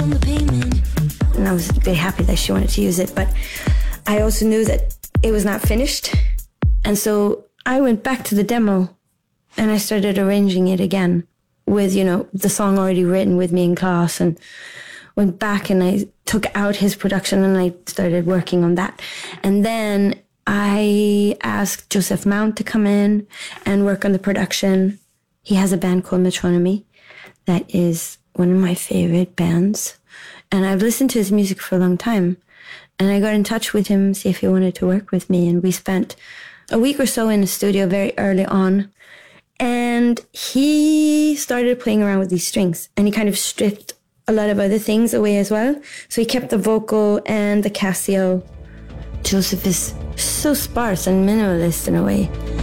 And I was very happy that she wanted to use it, but I also knew that it was not finished. And so I went back to the demo and I started arranging it again with, the song already written with me in class, and went back and I took out his production and I started working on that. And then I asked Joseph Mount to come in and work on the production. He has a band called Metronomy that is one of my favorite bands. And I've listened to his music for a long time. And I got in touch with him, see if he wanted to work with me. And we spent a week or so in the studio very early on. And he started playing around with these strings. And he kind of stripped a lot of other things away as well. So he kept the vocal and the Casio. Joseph is so sparse and minimalist in a way.